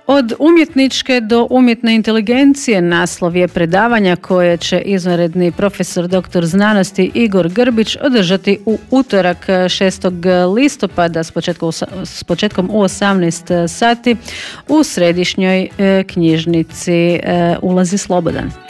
Od umjetničke do umjetne inteligencije naslov je predavanja koje će izvanredni profesor dr. znanosti Igor Grbić održati u utorak 6. listopada s početkom u 18 sati u središnjoj knjižnici. Ulaz je slobodan.